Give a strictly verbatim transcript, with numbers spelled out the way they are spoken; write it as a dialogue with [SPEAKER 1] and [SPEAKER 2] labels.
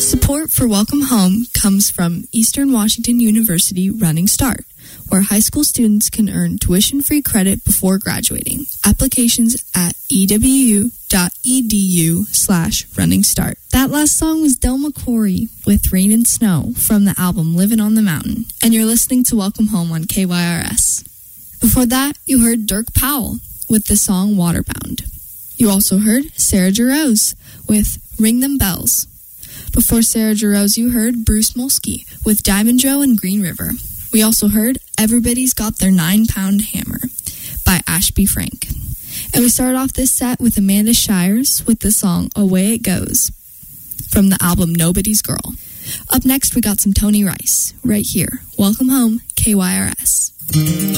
[SPEAKER 1] Support for Welcome Home comes from Eastern Washington University Running Start, where high school students can earn tuition-free credit before graduating. Applications at ewu.edu slash running start. That last song was Del McCoury with Rain and Snow from the album Living on the Mountain, and you're listening to Welcome Home on K Y R S. Before that, you heard Dirk Powell with the song Waterbound. You also heard Sarah Jarosz with Ring Them Bells. Before Sarah Jarosz, you heard Bruce Molsky with Diamond Joe and Green River. We also heard Everybody's Got Their Nine-Pound Hammer by Ashby Frank. And we started off this set with Amanda Shires with the song Away It Goes from the album Nobody's Girl. Up next, we got some Tony Rice right here. Welcome home, K Y R S.